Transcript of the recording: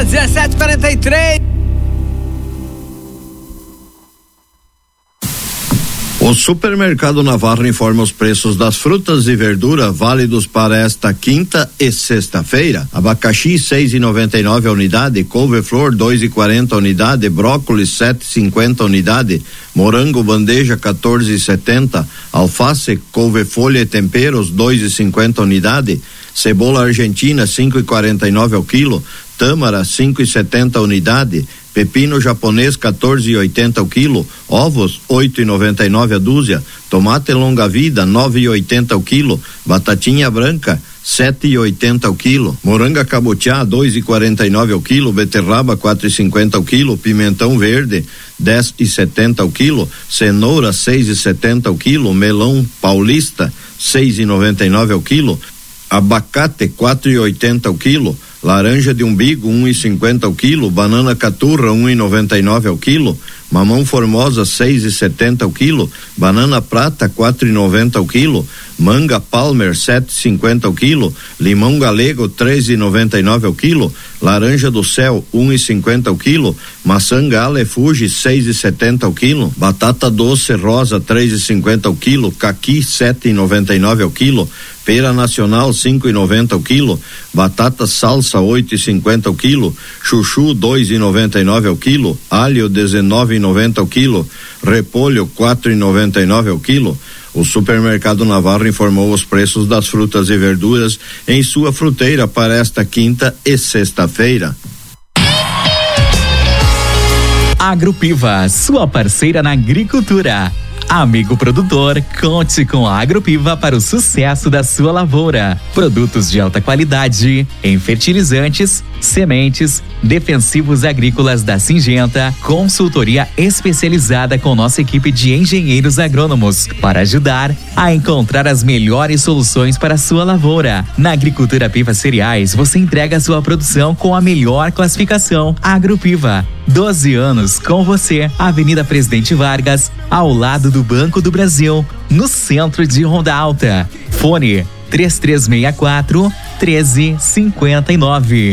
17h43. O Supermercado Navarro informa os preços das frutas e verduras válidos para esta quinta e sexta-feira. Abacaxi 6,99 a unidade, couve-flor 2,40 a unidade, brócolis 7,50 a unidade, morango bandeja 14,70, alface, couve-folha e temperos 2,50 a unidade, cebola argentina 5,49 ao quilo, tâmara 5,70 a unidade, pepino japonês 14,80 ao quilo, ovos 8,99 a dúzia, tomate longa vida 9,80 ao quilo, batatinha branca 7,80 ao quilo, moranga cabotiá 2,49 ao quilo, beterraba 4,50 ao quilo, pimentão verde 10,70 ao quilo, cenoura 6,70 ao quilo, melão paulista 6,99 ao quilo, abacate 4,80 ao quilo, laranja de umbigo 1,50 ao quilo, banana caturra 1,99 ao quilo, mamão formosa 6,70 ao quilo, banana prata 4,90 ao quilo, manga palmer 7,50 ao quilo, limão galego 3,99 ao quilo, laranja do céu 1,50 ao quilo, maçã gala Fuji 6,70 ao quilo, batata doce rosa 3,50 ao quilo, caqui 7,99 ao quilo, pera nacional 5,90 ao quilo, batata salsa 8,50 ao quilo, chuchu 2,99 ao quilo, alho 19,90 ao quilo, repolho 4,99 ao quilo. O Supermercado Navarro informou os preços das frutas e verduras em sua fruteira para esta quinta e sexta-feira. Agropiva, sua parceira na agricultura. Amigo produtor, conte com a Agropiva para o sucesso da sua lavoura. Produtos de alta qualidade em fertilizantes, sementes, defensivos agrícolas da Syngenta, consultoria especializada com nossa equipe de engenheiros agrônomos para ajudar a encontrar as melhores soluções para a sua lavoura. Na Agricultura Piva Cereais, você entrega a sua produção com a melhor classificação. Agropiva, 12 anos com você. Avenida Presidente Vargas, ao lado do Banco do Brasil, no centro de Ronda Alta. Fone 3364 1359.